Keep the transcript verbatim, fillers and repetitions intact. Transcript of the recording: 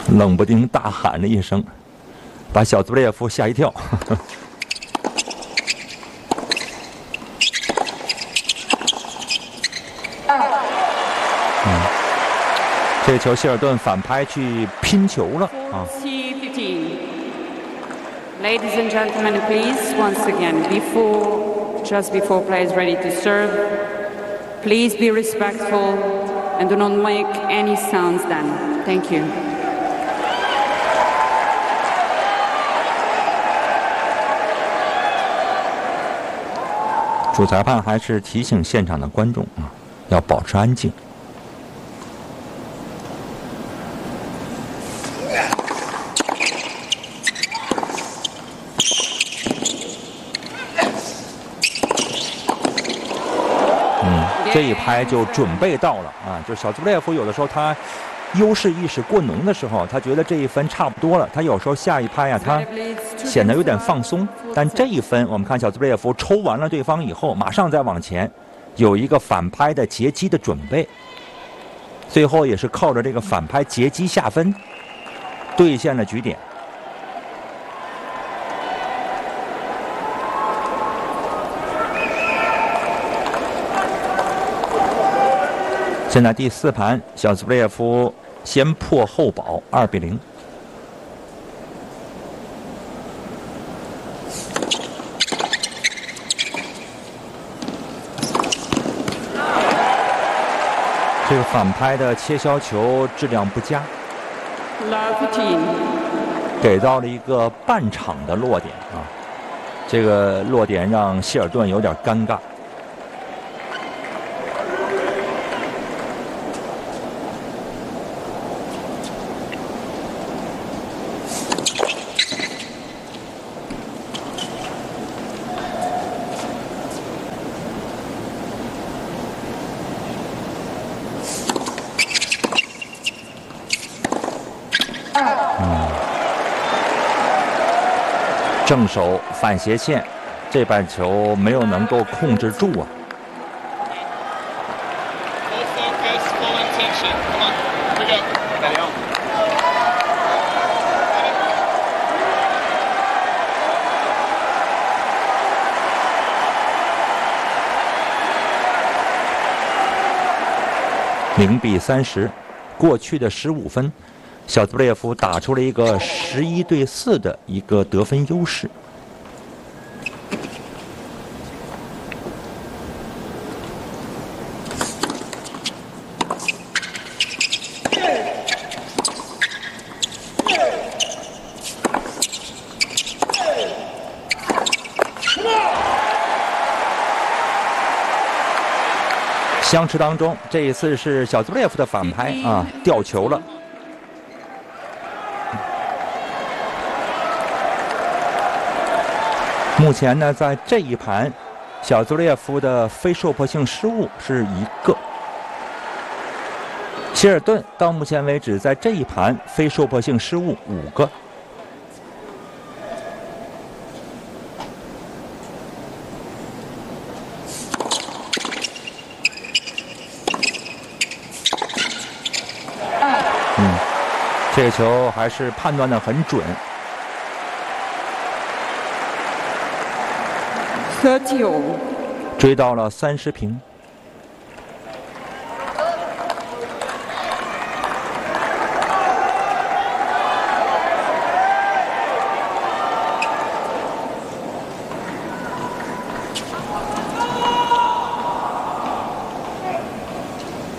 冷不丁大喊了一声，把小兹布列夫吓一跳。嗯，这个球希尔顿反拍去拼球了啊。 Ladies and gentlemen, please, once again, before, just before players ready to serve, please be respectful and do not make any sounds then. Thank you. 主裁判还是提醒现场的观众啊，要保持安静。这一拍就准备到了啊！就小兹布列夫有的时候他优势意识过浓的时候，他觉得这一分差不多了，他有时候下一拍啊，他显得有点放松。但这一分，我们看小兹布列夫抽完了对方以后，马上再往前，有一个反拍的截击的准备，最后也是靠着这个反拍截击下分，兑现了局点。现在第四盘，小兹布列夫先破后保，二比零。这个反拍的切削球质量不佳，给到了一个半场的落点啊，这个落点让希尔顿有点尴尬。正手反斜线，这板球没有能够控制住啊！零比三十，过去的十五分。小兹布列夫打出了一个十一对四的一个得分优势。相持当中，这一次是小兹布列夫的反拍啊，掉球了。目前呢，在这一盘，小兹布列夫的非受迫性失误是一个。希尔顿到目前为止在这一盘非受迫性失误五个。嗯，这个球还是判断得很准。追到了三十平。